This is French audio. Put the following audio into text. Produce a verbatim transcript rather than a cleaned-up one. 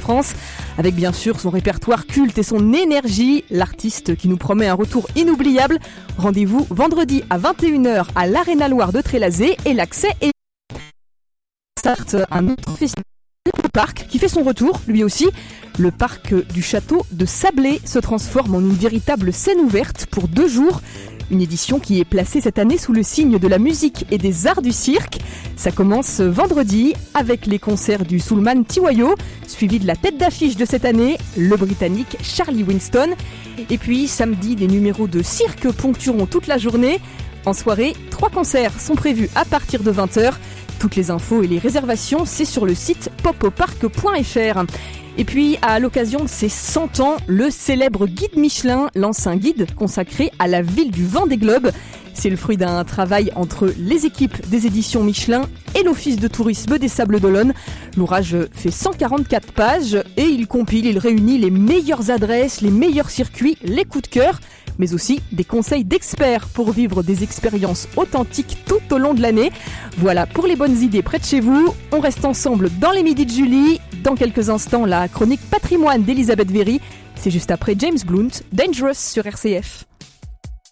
France. Avec bien sûr son répertoire culte et son énergie, l'artiste qui nous promet un retour inoubliable. Rendez-vous vendredi à vingt et une heures à l'Arena Loire de Trélazé et l'accès est... Start un autre festival, le parc, qui fait son retour, lui aussi. Le parc du château de Sablé se transforme en une véritable scène ouverte pour deux jours. Une édition qui est placée cette année sous le signe de la musique et des arts du cirque. Ça commence vendredi avec les concerts du Soulman Tiwayo, suivi de la tête d'affiche de cette année, le Britannique Charlie Winston. Et puis samedi, des numéros de cirque ponctueront toute la journée. En soirée, trois concerts sont prévus à partir de vingt heures. Toutes les infos et les réservations, c'est sur le site popopark point f r. Et puis, à l'occasion de ses cent ans, le célèbre guide Michelin lance un guide consacré à la ville du Vendée Globe. C'est le fruit d'un travail entre les équipes des éditions Michelin et l'Office de tourisme des Sables d'Olonne. L'ouvrage fait cent quarante-quatre pages et il compile, il réunit les meilleures adresses, les meilleurs circuits, les coups de cœur, mais aussi des conseils d'experts pour vivre des expériences authentiques tout au long de l'année. Voilà pour les bonnes idées près de chez vous. On reste ensemble dans les midis de Julie. Dans quelques instants, la chronique patrimoine d'Elisabeth Véry. C'est juste après James Blunt, Dangerous sur R C F.